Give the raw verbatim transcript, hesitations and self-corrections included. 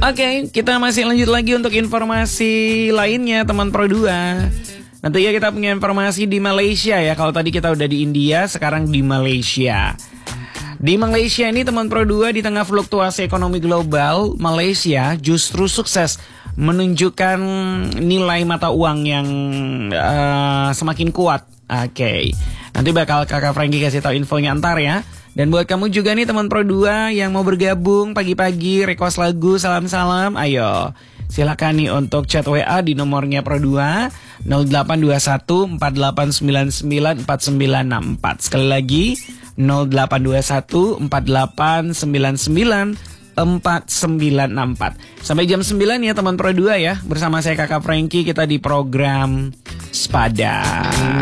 Oke, kita masih lanjut lagi untuk informasi lainnya teman Pro dua. Nanti ya kita punya informasi di Malaysia ya. Kalau tadi kita udah di India, sekarang di Malaysia. Di Malaysia ini teman Pro dua, di tengah fluktuasi ekonomi global, Malaysia justru sukses menunjukkan nilai mata uang yang uh, semakin kuat. Oke, okay. Nanti bakal kakak Frankie kasih tahu infonya antar ya. Dan buat kamu juga nih teman Pro dua yang mau bergabung pagi-pagi request lagu salam-salam, ayo silakan nih untuk chat W A di nomornya Pro dua nol delapan dua satu empat delapan sembilan sembilan empat sembilan enam empat. Sekali lagi nol delapan dua satu empat delapan sembilan sembilan empat sembilan enam empat. Sampai jam sembilan ya teman Pro dua ya. Bersama saya kakak Frankie, kita di program Sepada.